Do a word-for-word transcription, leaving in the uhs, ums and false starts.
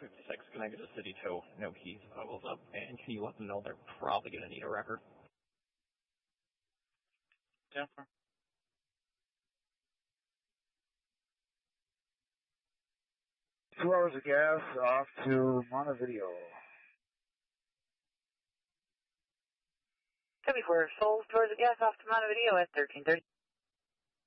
fifty-six, can I get a City two? No keys, bubbles up, and can you let them know they're probably going to need a record? ten four. Two hours of gas off to Montevideo. seventy-four, Souls, two hours of gas off to Montevideo at thirteen thirty.